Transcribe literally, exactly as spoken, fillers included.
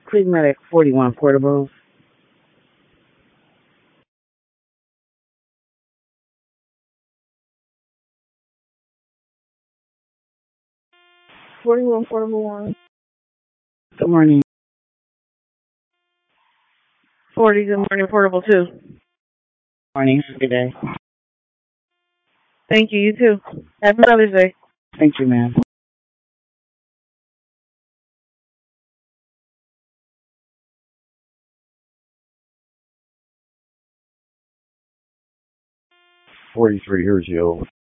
Cleveland at forty-one Portables. forty-one Portable one. Good morning. forty, good morning, Portable two. Morning. Good day. Thank you, you too. Happy Mother's Day. Thank you, ma'am. forty-three years old.